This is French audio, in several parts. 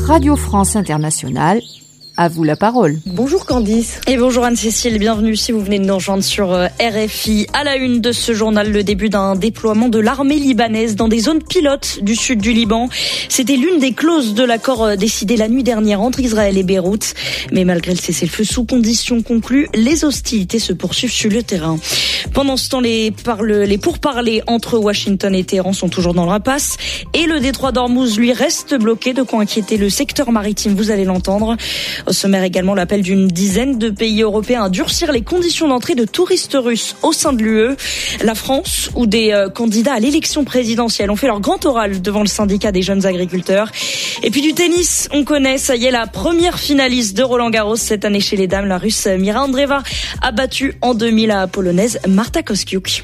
Radio France Internationale. À vous la parole. Bonjour Candice. Et bonjour Anne-Cécile, bienvenue si vous venez de nous rejoindre sur RFI. À la une de ce journal, le début d'un déploiement de l'armée libanaise dans des zones pilotes du sud du Liban. C'était l'une des clauses de l'accord décidé la nuit dernière entre Israël et Beyrouth. Mais malgré le cessez-le-feu sous conditions conclues, les hostilités se poursuivent sur le terrain. Pendant ce temps, les pourparlers entre Washington et Téhéran sont toujours dans l'impasse. Et le détroit d'Ormuz, lui, reste bloqué, de quoi inquiéter le secteur maritime, vous allez l'entendre. Au sommaire également, l'appel d'une dizaine de pays européens à durcir les conditions d'entrée de touristes russes au sein de l'UE. La France, où des candidats à l'élection présidentielle ont fait leur grand oral devant le syndicat des jeunes agriculteurs. Et puis du tennis, on connaît, ça y est, la première finaliste de Roland-Garros cette année chez les dames. La Russe Mira Andreeva a battu en demi la Polonaise Marta Kostyuk.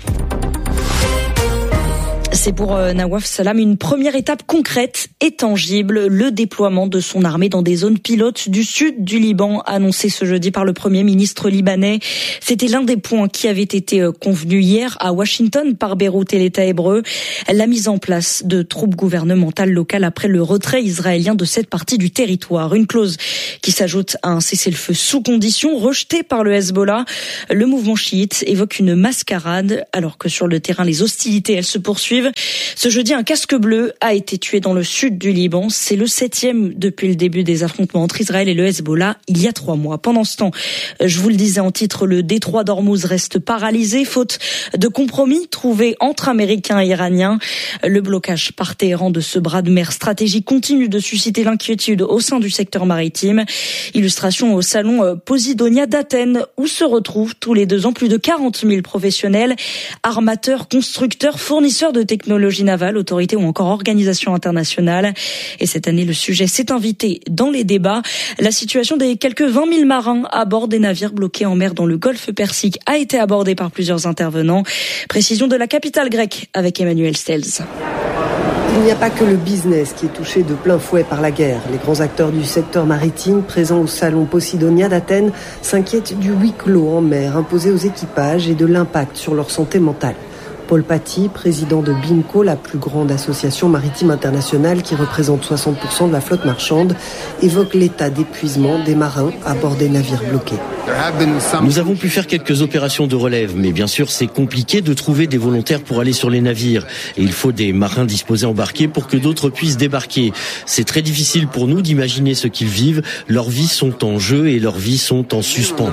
C'est pour Nawaf Salam une première étape concrète et tangible, le déploiement de son armée dans des zones pilotes du sud du Liban, annoncé ce jeudi par le Premier ministre libanais. C'était l'un des points qui avait été convenu hier à Washington par Beyrouth et l'État hébreu, la mise en place de troupes gouvernementales locales après le retrait israélien de cette partie du territoire. Une clause qui s'ajoute à un cessez-le-feu sous condition rejeté par le Hezbollah. Le mouvement chiite évoque une mascarade alors que sur le terrain les hostilités elles se poursuivent. Ce jeudi, un casque bleu a été tué dans le sud du Liban. C'est le 7e depuis le début des affrontements entre Israël et le Hezbollah il y a 3 mois. Pendant ce temps, je vous le disais en titre, le détroit d'Ormuz reste paralysé, faute de compromis trouvés entre Américains et Iraniens. Le blocage par Téhéran de ce bras de mer stratégique continue de susciter l'inquiétude au sein du secteur maritime. Illustration au salon Posidonia d'Athènes, où se retrouvent tous les 2 ans plus de 40 000 professionnels, armateurs, constructeurs, fournisseurs de technologies navales, autorités ou encore organisations internationales. Et cette année, le sujet s'est invité dans les débats. La situation des quelques 20 000 marins à bord des navires bloqués en mer dans le golfe Persique a été abordée par plusieurs intervenants. Précision de la capitale grecque avec Emmanuel Stels. Il n'y a pas que le business qui est touché de plein fouet par la guerre. Les grands acteurs du secteur maritime présents au salon Posidonia d'Athènes s'inquiètent du huis clos en mer imposé aux équipages et de l'impact sur leur santé mentale. Paul Paty, président de BIMCO, la plus grande association maritime internationale qui représente 60% de la flotte marchande, évoque l'état d'épuisement des marins à bord des navires bloqués. Nous avons pu faire quelques opérations de relève, mais bien sûr c'est compliqué de trouver des volontaires pour aller sur les navires. Et il faut des marins disposés à embarquer pour que d'autres puissent débarquer. C'est très difficile pour nous d'imaginer ce qu'ils vivent. Leurs vies sont en jeu et leurs vies sont en suspens.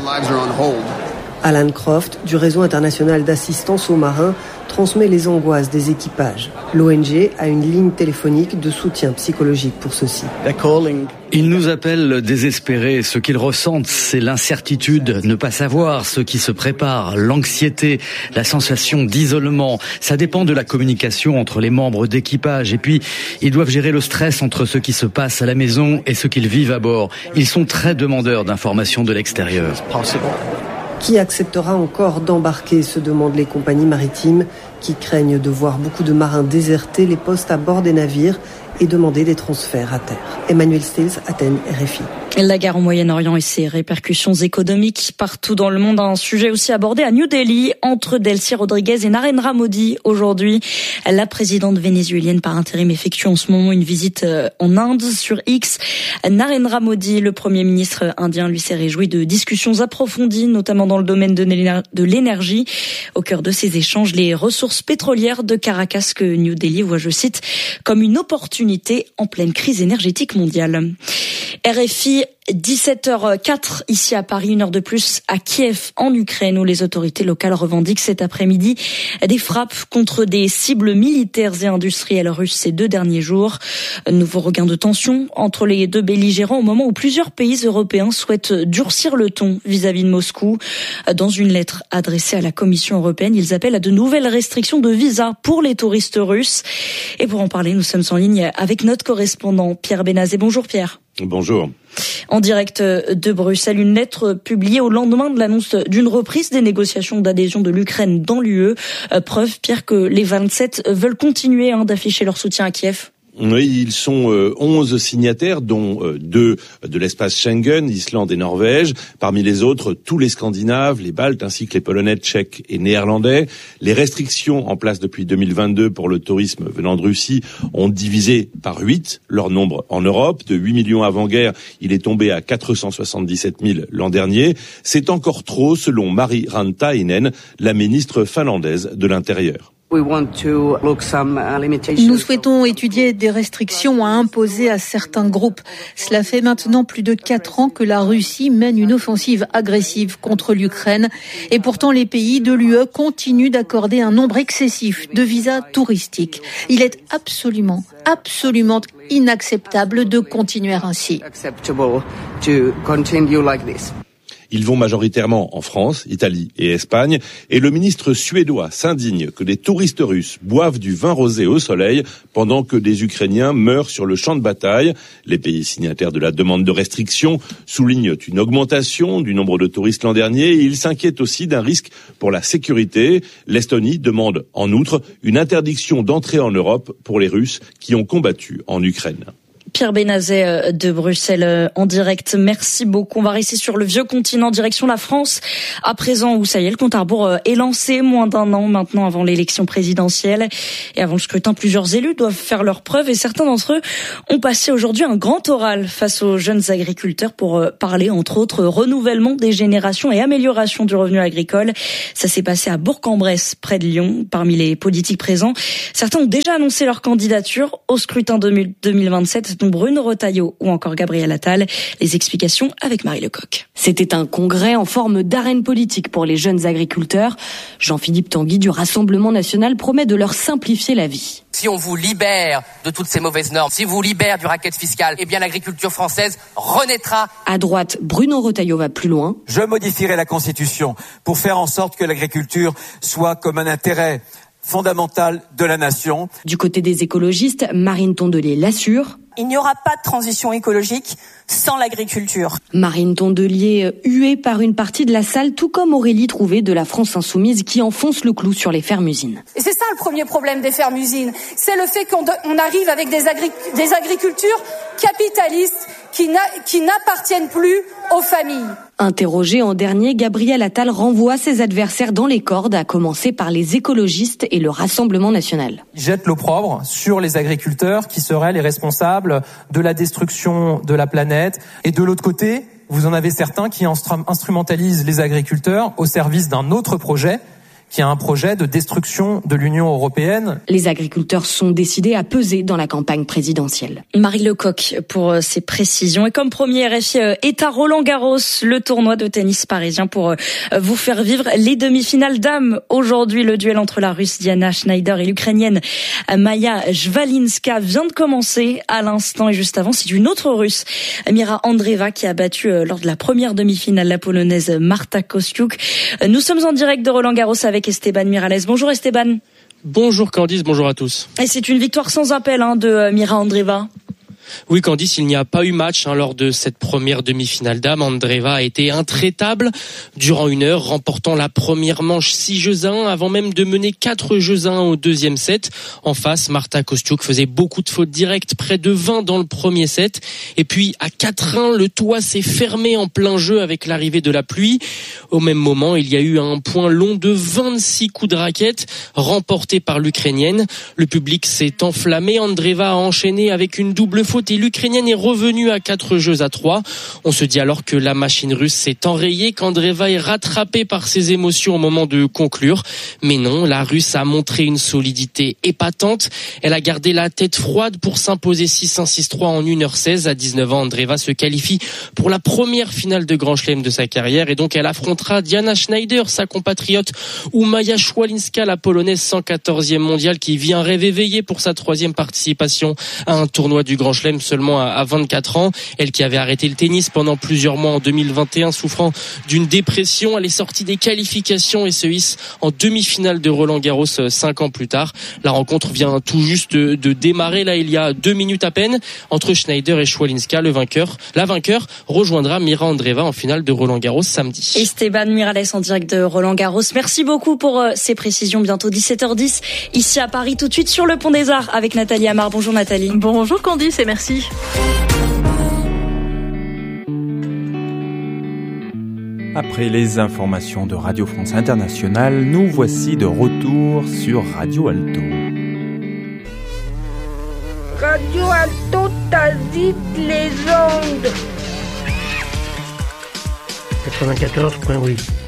Alan Croft, du réseau international d'assistance aux marins, transmet les angoisses des équipages. L'ONG a une ligne téléphonique de soutien psychologique pour ceux-ci. Ils nous appellent désespérés. Ce qu'ils ressentent, c'est l'incertitude, ne pas savoir ce qui se prépare, l'anxiété, la sensation d'isolement. Ça dépend de la communication entre les membres d'équipage. Et puis, ils doivent gérer le stress entre ce qui se passe à la maison et ce qu'ils vivent à bord. Ils sont très demandeurs d'informations de l'extérieur. Qui acceptera encore d'embarquer, se demandent les compagnies maritimes qui craignent de voir beaucoup de marins déserter les postes à bord des navires et demander des transferts à terre. Emmanuel Stils, Athènes, RFI. La guerre au Moyen-Orient et ses répercussions économiques partout dans le monde, un sujet aussi abordé à New Delhi entre Delcy Rodriguez et Narendra Modi aujourd'hui. La présidente vénézuélienne par intérim effectue en ce moment une visite en Inde sur X. Narendra Modi, le Premier ministre indien, lui s'est réjoui de discussions approfondies, notamment dans le domaine de l'énergie. Au cœur de ces échanges, les ressources pétrolières de Caracas que New Delhi voit, je cite, comme une opportunité en pleine crise énergétique mondiale. RFI, 17h04 ici à Paris, 1 heure de plus à Kiev en Ukraine où les autorités locales revendiquent cet après-midi des frappes contre des cibles militaires et industrielles russes ces 2 derniers jours. Nouveau regain de tension entre les 2 belligérants au moment où plusieurs pays européens souhaitent durcir le ton vis-à-vis de Moscou. Dans une lettre adressée à la Commission européenne, ils appellent à de nouvelles restrictions de visa pour les touristes russes. Et pour en parler, nous sommes en ligne avec notre correspondant Pierre Benazé. Bonjour Pierre. Bonjour. En direct de Bruxelles, une lettre publiée au lendemain de l'annonce d'une reprise des négociations d'adhésion de l'Ukraine dans l'UE. Preuve, Pierre, que les 27 veulent continuer d'afficher leur soutien à Kiev. Oui, ils sont 11 signataires, dont 2 de l'espace Schengen, Islande et Norvège. Parmi les autres, tous les Scandinaves, les Baltes, ainsi que les Polonais, Tchèques et Néerlandais. Les restrictions en place depuis 2022 pour le tourisme venant de Russie ont divisé par 8 leur nombre en Europe. De 8 millions avant-guerre, il est tombé à 477 000 l'an dernier. C'est encore trop, selon Mari Rantainen, la ministre finlandaise de l'Intérieur. Nous souhaitons étudier des restrictions à imposer à certains groupes. Cela fait maintenant plus de 4 ans que la Russie mène une offensive agressive contre l'Ukraine. Et pourtant, les pays de l'UE continuent d'accorder un nombre excessif de visas touristiques. Il est absolument inacceptable de continuer ainsi. Ils vont majoritairement en France, Italie et Espagne. Et le ministre suédois s'indigne que des touristes russes boivent du vin rosé au soleil pendant que des Ukrainiens meurent sur le champ de bataille. Les pays signataires de la demande de restriction soulignent une augmentation du nombre de touristes l'an dernier. Et ils s'inquiètent aussi d'un risque pour la sécurité. L'Estonie demande en outre une interdiction d'entrée en Europe pour les Russes qui ont combattu en Ukraine. Pierre Benazet de Bruxelles en direct. Merci beaucoup. On va rester sur le vieux continent, direction la France. À présent, où ça y est, le compte à rebours est lancé, moins d'un an maintenant avant l'élection présidentielle. Et avant le scrutin, plusieurs élus doivent faire leurs preuves et certains d'entre eux ont passé aujourd'hui un grand oral face aux jeunes agriculteurs pour parler, entre autres, renouvellement des générations et amélioration du revenu agricole. Ça s'est passé à Bourg-en-Bresse, près de Lyon. Parmi les politiques présents, certains ont déjà annoncé leur candidature au scrutin 2027. Bruno Retailleau ou encore Gabriel Attal. Les explications avec Marie Lecoq. C'était un congrès en forme d'arène politique pour les jeunes agriculteurs. Jean-Philippe Tanguy du Rassemblement national promet de leur simplifier la vie. Si on vous libère de toutes ces mauvaises normes, si on vous libère du racket fiscal, eh bien l'agriculture française renaîtra. À droite, Bruno Retailleau va plus loin. Je modifierai la Constitution pour faire en sorte que l'agriculture soit comme un intérêt fondamental de la nation. Du côté des écologistes, Marine Tondelier l'assure. Il n'y aura pas de transition écologique sans l'agriculture. Marine Tondelier huée par une partie de la salle, tout comme Aurélie Trouvé de la France Insoumise qui enfonce le clou sur les fermes-usines. Et c'est ça le premier problème des fermes-usines, c'est le fait qu'on arrive avec des agricultures capitalistes qui n'appartiennent plus aux familles. Interrogé en dernier, Gabriel Attal renvoie ses adversaires dans les cordes, à commencer par les écologistes et le Rassemblement national. Il jette l'opprobre sur les agriculteurs qui seraient les responsables de la destruction de la planète. Et de l'autre côté, vous en avez certains qui instrumentalisent les agriculteurs au service d'un autre projet, qui a un projet de destruction de l'Union européenne. Les agriculteurs sont décidés à peser dans la campagne présidentielle. Marie Lecoq pour ces précisions. Et comme premier, RFI est à Roland-Garros, le tournoi de tennis parisien, pour vous faire vivre les demi-finales dames. Aujourd'hui, le duel entre la Russe Diana Schneider et l'Ukrainienne Maya Jvalinska vient de commencer à l'instant. Et juste avant, c'est une autre Russe, Mira Andreeva, qui a battu lors de la première demi-finale la Polonaise Marta Kostiuk. Nous sommes en direct de Roland-Garros avec Esteban Miralles. Bonjour Esteban. Bonjour Candice, bonjour à tous. Et c'est une victoire sans appel de Mira Andreeva. Oui Candice, il n'y a pas eu match lors de cette première demi-finale dames. Andreeva a été intraitable durant 1 heure, remportant la première manche 6-1 avant même de mener 4-1 au deuxième set. En face, Marta Kostiuk faisait beaucoup de fautes directes, près de 20 dans le premier set. Et puis à 4-1, le toit s'est fermé en plein jeu avec l'arrivée de la pluie. Au même moment, il y a eu un point long de 26 coups de raquette remporté par l'Ukrainienne. Le public s'est enflammé. Andreeva a enchaîné avec une double faute et l'Ukrainienne est revenue à 4-3. On se dit alors que la machine russe s'est enrayée, qu'Andreeva est rattrapée par ses émotions au moment de conclure. Mais non, la Russe a montré une solidité épatante. Elle a gardé la tête froide pour s'imposer 6-1, 6-3 en 1h16. À 19 ans, Andreeva se qualifie pour la première finale de Grand Chelem de sa carrière et donc elle affrontera Diana Schneider, sa compatriote, ou Maya Jvalinska, la Polonaise 114e mondiale qui vit un rêve éveillé pour sa 3e participation à un tournoi du Grand Chelem Chelem seulement à 24 ans. Elle qui avait arrêté le tennis pendant plusieurs mois en 2021, souffrant d'une dépression. Elle est sortie des qualifications et se hisse en demi-finale de Roland-Garros 5 ans plus tard. La rencontre vient tout juste de démarrer. Là, il y a 2 minutes à peine entre Schneider et Schwalinska. La vainqueur rejoindra Mira Andreeva en finale de Roland-Garros samedi. Esteban Miralles en direct de Roland-Garros. Merci beaucoup pour ces précisions. Bientôt 17h10 ici à Paris. Tout de suite sur le Pont des Arts avec Nathalie Amar. Bonjour Nathalie. Bonjour Candice et merci. Après les informations de Radio France Internationale, nous voici de retour sur Radio Alto. Radio Alto t'agite les ondes. 94.8.